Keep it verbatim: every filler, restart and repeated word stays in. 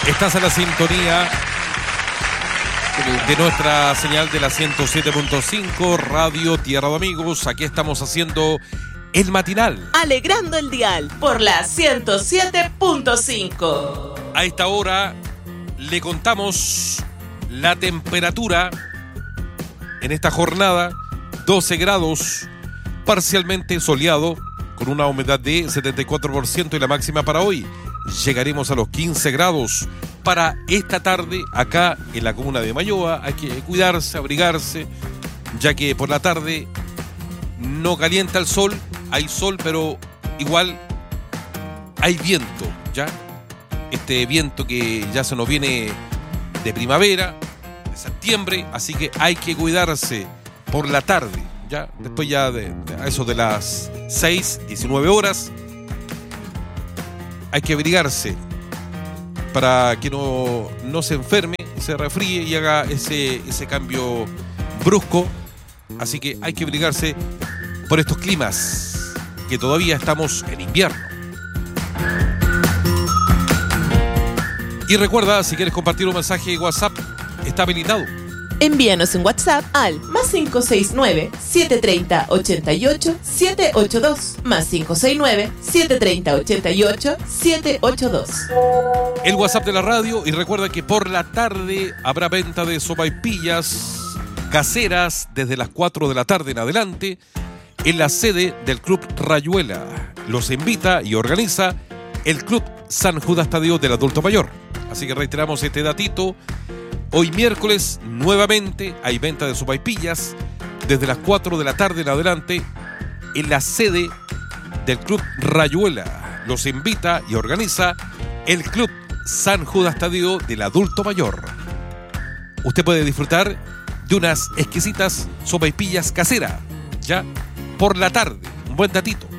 Estás en la sintonía de nuestra señal de la ciento siete punto cinco Radio Tierra de Amigos. Aquí estamos haciendo el matinal, alegrando el dial por la ciento siete punto cinco. A esta hora le contamos la temperatura en esta jornada: doce grados, parcialmente soleado, con una humedad de setenta y cuatro por ciento, y la máxima para hoy llegaremos a los quince grados. Para esta tarde, acá en la comuna de Mayoa, hay que cuidarse, abrigarse, ya que por la tarde no calienta el sol, hay sol, pero igual hay viento, ¿ya? Este viento que ya se nos viene de primavera, de septiembre, así que hay que cuidarse por la tarde, ¿ya? Después ya de, de a eso de las seis, diecinueve horas, hay que abrigarse para que no, no se enferme, se resfríe y haga ese, ese cambio brusco. Así que hay que abrigarse por estos climas, que todavía estamos en invierno. Y recuerda, si quieres compartir un mensaje de WhatsApp, está habilitado. Envíanos en WhatsApp al más cinco seis nueve, siete tres cero, ocho ocho, siete ocho dos, más cinco seis nueve, siete tres cero, ocho ocho, siete ocho dos. El WhatsApp de la radio. Y recuerda que por la tarde habrá venta de sopaipillas caseras desde las cuatro de la tarde en adelante en la sede del Club Rayuela. Los invita y organiza el Club San Judas Tadeo del Adulto Mayor. Así que reiteramos este datito. Hoy miércoles nuevamente hay venta de sopaipillas desde las cuatro de la tarde en adelante en la sede del Club Rayuela. Los invita y organiza el Club San Judas Tadeo del Adulto Mayor. Usted puede disfrutar de unas exquisitas sopaipillas caseras, ya por la tarde. Un buen datito.